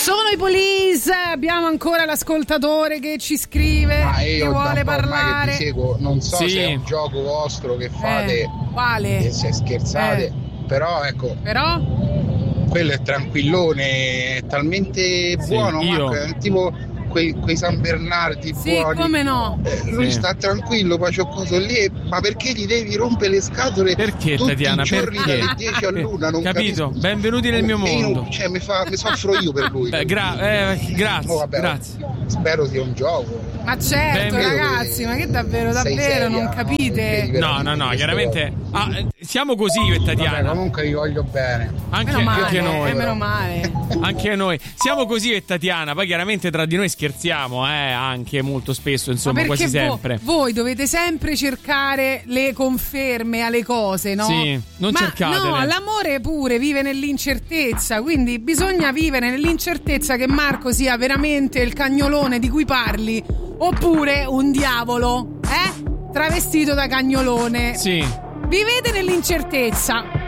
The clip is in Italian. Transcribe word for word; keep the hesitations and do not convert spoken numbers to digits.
Sono i Police, abbiamo ancora l'ascoltatore che ci scrive, ah, che vuole parlare. Che ti seguo. Non so sì. se è un gioco vostro che fate, eh, quale? E se scherzate, eh. però ecco. Però? Quello è tranquillone, è talmente sì, buono, io. Marco, è tipo quei, quei San Bernardi sì, buoni. come no? Eh, lui sì. sta tranquillo, poi c'ho coso lì, ma perché gli devi rompere le scatole? Perché, tutti Tatiana? i giorni Perché? dalle dieci all'una? Non Capito? capisco. Benvenuti nel mio mondo. Io, cioè, mi, fa, mi soffro io per lui. Beh, gra- eh, grazie, oh, vabbè, grazie. Spero sia un gioco. Ma certo, Ben ragazzi, ma che davvero, davvero, seria, non capite? No, no, no, chiaramente. Ah, siamo così io e Tatiana. Vabbè, comunque vi voglio bene. Anche, Meno male, anche noi. eh, meno male. Anche noi. Siamo così io e Tatiana. Poi chiaramente tra di noi scherziamo, eh, anche molto spesso, insomma, ma quasi vo- sempre. Voi dovete sempre cercare le conferme alle cose, no? Sì, non ma cercatele. no, l'amore pure vive nell'incertezza, quindi bisogna vivere nell'incertezza che Marco sia veramente il cagnolone di cui parli, oppure un diavolo, eh? Travestito da cagnolone. Sì. Vivete nell'incertezza.